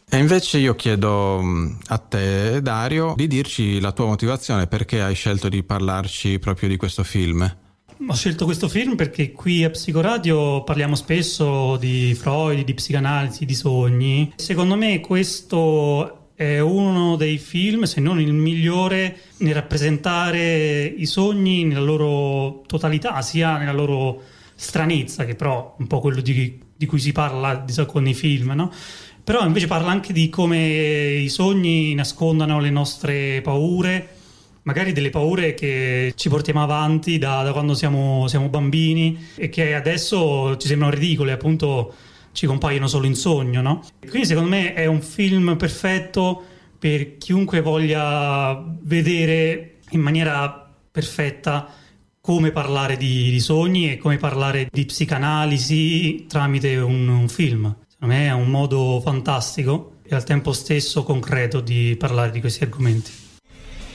E invece io chiedo a te, Dario, di dirci la tua motivazione, perché hai scelto di parlarci proprio di questo film. Ho scelto questo film perché qui a Psicoradio parliamo spesso di Freud, di psicanalisi, di sogni. Secondo me questo è uno dei film, se non il migliore, nel rappresentare i sogni nella loro totalità, sia nella loro stranezza, che però è un po' quello di cui si parla di solito con i film, no? Però invece parla anche di come i sogni nascondano le nostre paure, magari delle paure che ci portiamo avanti da quando siamo bambini e che adesso ci sembrano ridicole, appunto ci compaiono solo in sogno, no? Quindi secondo me è un film perfetto per chiunque voglia vedere in maniera perfetta come parlare di sogni e come parlare di psicanalisi tramite un film. Secondo me è un modo fantastico e al tempo stesso concreto di parlare di questi argomenti.